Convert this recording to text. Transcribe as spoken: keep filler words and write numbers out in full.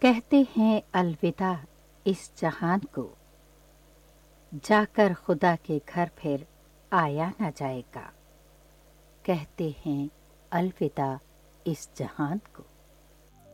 कहते हैं अलविदा इस जहान को, जाकर खुदा के घर फिर आया न जाएगा। कहते हैं अलविदा इस जहान को।